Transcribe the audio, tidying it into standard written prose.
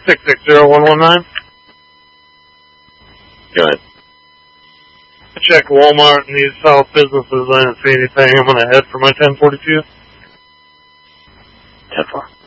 660-119. Go ahead. I checked Walmart and these South businesses. I didn't see anything. I'm going to head for my 1042. 10-4.